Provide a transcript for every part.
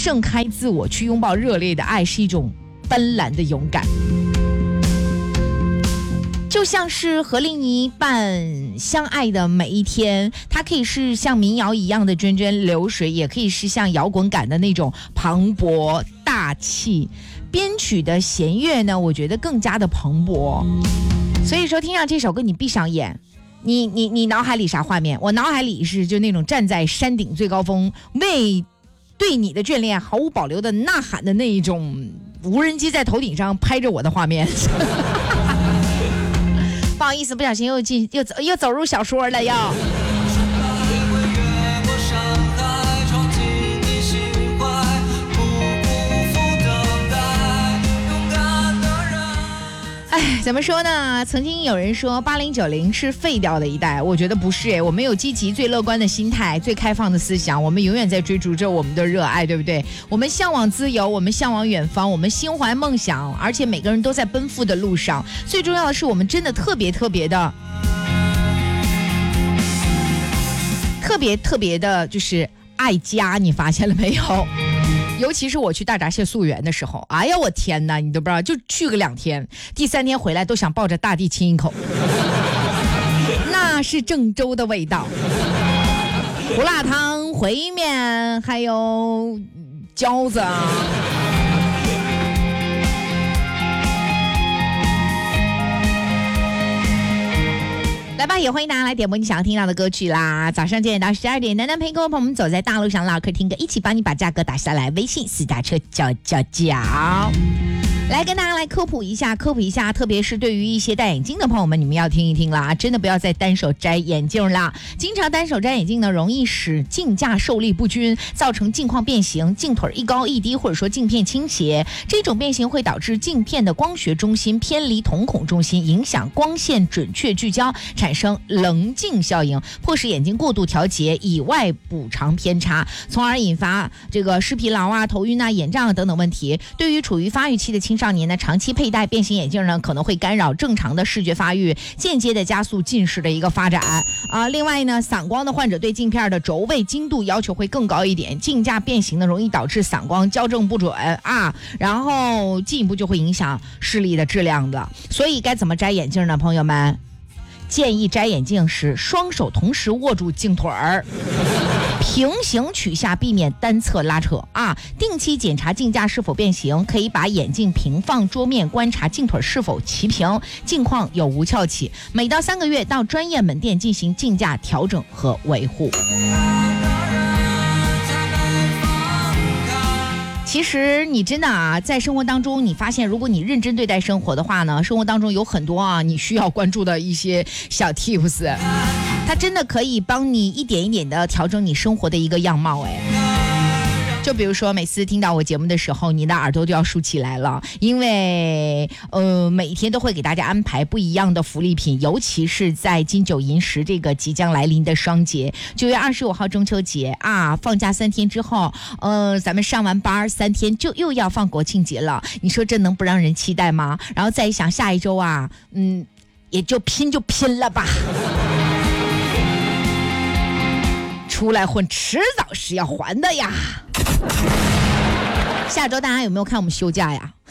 盛开自我，去拥抱热烈的爱，是一种斑斓的勇敢。就像是和另一半相爱的每一天，它可以是像民谣一样的涓涓流水，也可以是像摇滚感的那种磅礴大气。编曲的弦乐呢，我觉得更加的磅礴。所以说听上这首歌，你闭上眼，你脑海里啥画面？我脑海里是就那种站在山顶最高峰，为对你的眷恋毫无保留的呐喊的那一种，无人机在头顶上拍着我的画面。不好意思，不小心又走入小说了哟。哎，怎么说呢？曾经有人说80、90是废掉的一代，我觉得不是。我们有积极、最乐观的心态，最开放的思想，我们永远在追逐着我们的热爱，对不对？我们向往自由，我们向往远方，我们心怀梦想，而且每个人都在奔赴的路上。最重要的是，我们真的特别的就是爱家，你发现了没有？尤其是我去大闸蟹溯源的时候，哎呀我天哪，你都不知道，就去个2天，第3天回来都想抱着大地亲一口。那是郑州的味道，胡辣汤、烩面还有饺子啊。来吧，也欢迎大家来点播你想要听到的歌曲啦！早上9点到12点，南陪各位朋友们走在大路上唠嗑听歌，一起帮你把价格打下来。微信私打车叫。来跟大家来科普一下，特别是对于一些戴眼镜的朋友们，你们要听一听啦，真的不要再单手摘眼镜啦。经常单手摘眼镜呢，容易使镜架受力不均，造成镜框变形、镜腿一高一低，或者说镜片倾斜。这种变形会导致镜片的光学中心偏离瞳孔中心，影响光线准确聚焦，产生棱镜效应，迫使眼睛过度调节，以外补偿偏差，从而引发这个视疲劳啊、头晕啊、眼胀啊等等问题。对于处于发育期的青少年呢，长期佩戴变形眼镜呢，可能会干扰正常的视觉发育，间接的加速近视的一个发展啊。另外呢，散光的患者对镜片的轴位精度要求会更高一点，镜架变形呢，容易导致散光校正不准啊，然后进一步就会影响视力的质量的。所以该怎么摘眼镜呢，朋友们？建议摘眼镜时双手同时握住镜腿儿，平行取下，避免单侧拉扯啊。定期检查镜架是否变形，可以把眼镜平放桌面，观察镜腿是否齐平，镜框有无翘起。每到3个月到专业门店进行镜架调整和维护。其实你真的啊，在生活当中，你发现如果你认真对待生活的话呢，生活当中有很多啊你需要关注的一些小 tips， 它真的可以帮你一点一点的调整你生活的一个样貌。就比如说每次听到我节目的时候，你的耳朵都要竖起来了，因为每一天都会给大家安排不一样的福利品，尤其是在金九银十这个即将来临的双节，9月25号中秋节啊，放假3天之后，咱们上完班3天就又要放国庆节了，你说这能不让人期待吗？然后再一想下一周啊，也就拼了吧。出来混迟早是要还的呀。下周大家有没有看我们休假呀？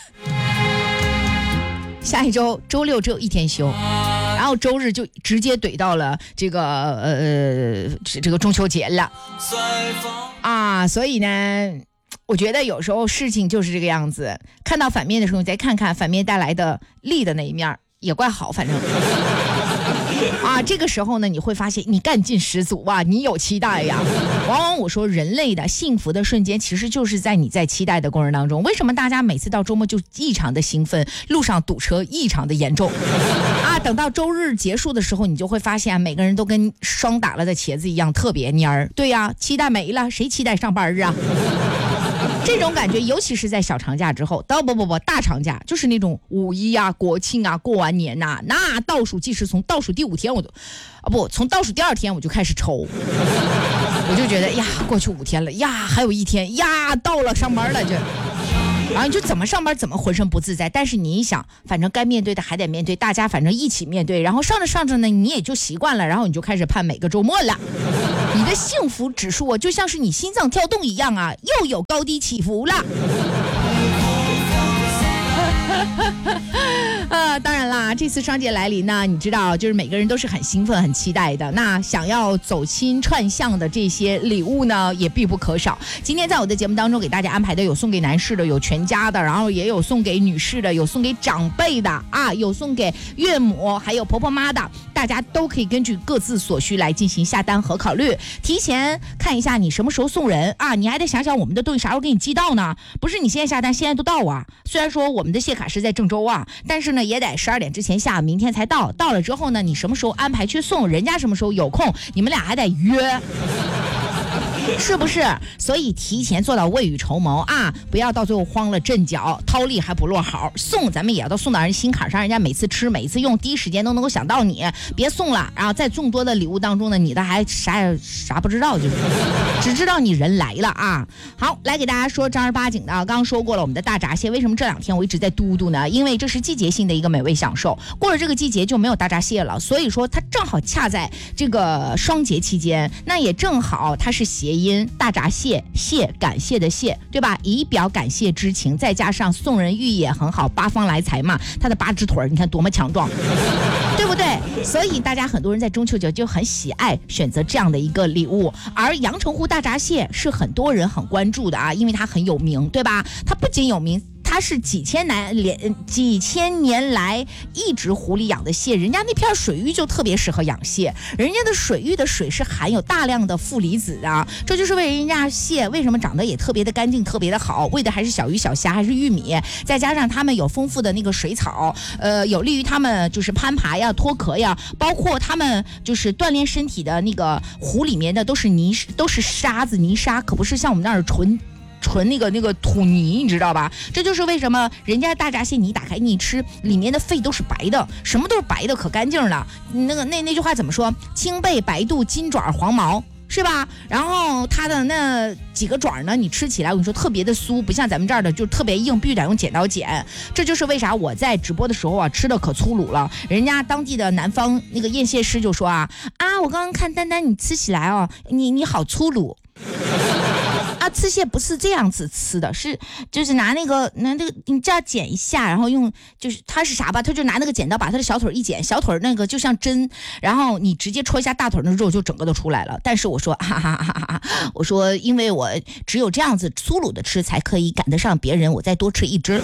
下一周周6只有1天休，然后周日就直接怼到了这个中秋节了啊！所以呢，我觉得有时候事情就是这个样子，看到反面的时候，你再看看反面带来的利的那一面，也怪好，反正。啊，这个时候呢，你会发现你干劲十足啊，你有期待呀。往往我说人类的幸福的瞬间，其实就是在你在期待的过程当中。为什么大家每次到周末就异常的兴奋，路上堵车异常的严重啊？等到周日结束的时候，你就会发现每个人都跟霜打了的茄子一样特别蔫儿。对呀，期待没了，谁期待上班啊？这种感觉，尤其是在小长假之后，大长假就是那种5一啊、国庆啊、过完年呐，那倒数计时从倒数第5天从倒数第2天我就开始抽，我就觉得呀，过去5天了呀，还有1天呀，到了上班了这。然后你就怎么上班怎么浑身不自在，但是你一想，反正该面对的还得面对，大家反正一起面对，然后上着呢，你也就习惯了，然后你就开始盼每个周末了。你的幸福指数就像是你心脏跳动一样啊，又有高低起伏了。当然啦，这次双节来临呢，你知道，就是每个人都是很兴奋、很期待的。那想要走亲串巷的这些礼物呢，也必不可少。今天在我的节目当中给大家安排的有送给男士的，有全家的，然后也有送给女士的，有送给长辈的啊，有送给岳母，还有婆婆妈的。大家都可以根据各自所需来进行下单和考虑，提前看一下你什么时候送人啊，你还得想想我们的东西啥时候给你寄到呢？不是你现在下单，现在都到啊。虽然说我们的谢卡是在郑州啊，但是呢也得12点之前下，明天才到。到了之后呢，你什么时候安排去送，人家什么时候有空，你们俩还得约。是不是？所以提前做到未雨绸缪啊，不要到最后慌了阵脚，掏力还不落好。送咱们也要都送到人心坎上，人家每次吃每次用第一时间都能够想到你，别送了。然后在众多的礼物当中呢，你的还啥不知道，就是只知道你人来了啊。好，来给大家说正儿八经的，刚刚说过了，我们的大闸蟹为什么这2天我一直在嘟嘟呢？因为这是季节性的一个美味享受，过了这个季节就没有大闸蟹了，所以说它正好恰在这个双节期间，那也正好它是谐音大闸蟹，谢感谢的谢，对吧？以表感谢之情，再加上送人寓意也很好，八方来财嘛，它的8只腿你看多么强壮，对不对？所以大家很多人在中秋节就很喜爱选择这样的一个礼物，而阳澄湖大闸蟹是很多人很关注的啊，因为它很有名，对吧？它不仅有名，它是几千年来一直湖里养的蟹，人家那片水域就特别适合养蟹，人家的水域的水是含有大量的负离子的，这就是为人家蟹为什么长得也特别的干净，特别的好，喂的还是小鱼小虾，还是玉米，再加上他们有丰富的那个水草，有利于他们就是攀爬呀、脱壳呀，包括他们就是锻炼身体的那个湖里面的都是沙子泥沙，可不是像我们那儿纯那个土泥，你知道吧？这就是为什么人家大闸蟹你打开你吃，里面的肺都是白的，什么都是白的，可干净了。那句话怎么说？青背白肚金爪黄毛，是吧？然后它的那几个爪呢，你吃起来我跟你说特别的酥，不像咱们这儿的就特别硬，必须得用剪刀剪。这就是为啥我在直播的时候啊，吃的可粗鲁了。人家当地的南方那个验蟹师就说啊，我刚刚看丹丹你吃起来哦，你好粗鲁。吃蟹不是这样子吃的，就是拿那个你这样剪一下，然后用就是它是啥吧，他就拿那个剪刀把他的小腿一剪，小腿那个就像针，然后你直接戳一下大腿的肉就整个都出来了。但是我说我说因为我只有这样子粗鲁的吃才可以赶得上别人，我再多吃一只。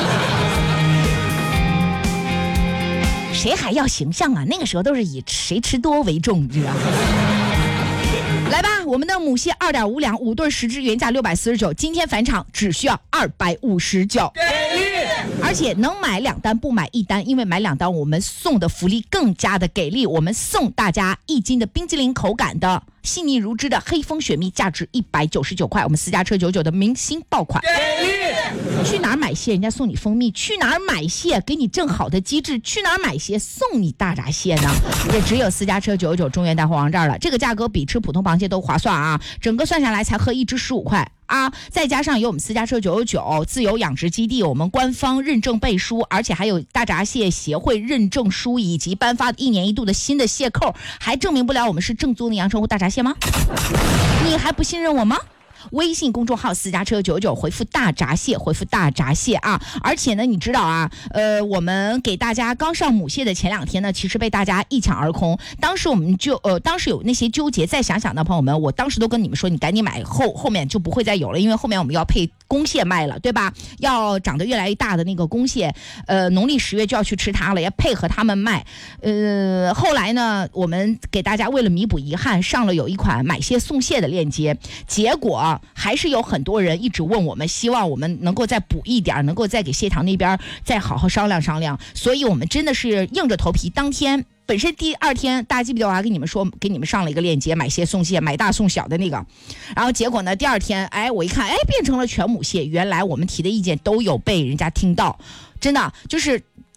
谁还要形象啊？那个时候都是以谁吃多为重，你知道吗？来吧，我们的母蟹2.5两5对10只，原价649，今天返场只需要259，给力！而且能买2单不买1单，因为买2单我们送的福利更加的给力，我们送大家1斤的冰激凌口感的细腻如汁的黑蜂雪蜜，价值199块，我们私家车99的明星爆款，给力！去哪儿买蟹人家送你蜂蜜，去哪儿买蟹给你正好的机制，去哪儿买蟹送你大闸蟹呢？也只有私家车99中原大货王这儿了，这个价格比吃普通螃蟹都划算啊，整个算下来才合1只15块啊，再加上有我们私家车999自由养殖基地，我们官方认证背书，而且还有大闸蟹协会认证书，以及颁发1年1度的新的蟹扣，还证明不了我们是正宗的阳澄湖大闸蟹吗？你还不信任我吗？微信公众号私家车99回复大闸蟹，回复大闸蟹啊！而且呢，你知道啊，我们给大家刚上母蟹的前2天呢，其实被大家一抢而空。当时我们就当时有那些纠结，再想想的朋友们，我当时都跟你们说，你赶紧买，后面就不会再有了，因为后面我们要配公蟹卖了，对吧？要长得越来越大的那个公蟹，农历10月就要去吃它了，要配合他们卖。后来呢，我们给大家为了弥补遗憾，上了有一款买蟹送蟹的链接，结果还是有很多人一直问我们，希望我们能够再补一点，能够再给蟹塘那边再好好商量商量。所以我们真的是硬着头皮，当天本身第2天大家记不记得我还跟你们说，给你们上了一个链接，买蟹送蟹，买大送小的那个。然后结果呢，第2天我一看变成了全母蟹，原来我们提的意见都有被人家听到，真的就是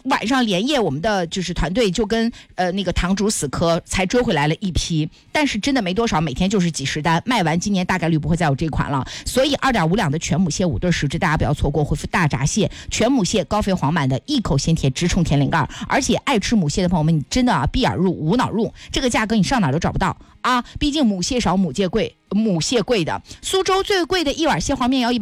晚上连夜我们的就是团队就跟那个堂主死磕，才追回来了一批，但是真的没多少，每天就是几十单，卖完今年大概率不会再有这款了。所以2.5两的全母蟹5对10只，大家不要错过，回复大闸蟹，全母蟹高肥黄满的，一口鲜甜，直冲甜灵盖。而且爱吃母蟹的朋友们，你真的啊闭眼入无脑入，这个价格你上哪都找不到啊！毕竟母蟹少，母蟹贵的。苏州最贵的一碗蟹黄面要100。